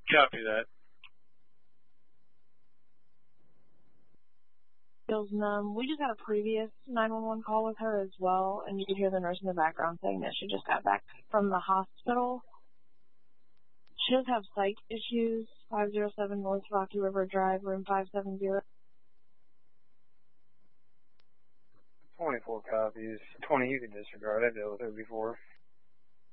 Copy that. Feels numb. We just had a previous 911 call with her as well, and you could hear the nurse in the background saying that she just got back from the hospital. She does have psych issues. 507 North Rocky River Drive, room 570. 24 copies. 20 you can disregard. I've dealt with her before.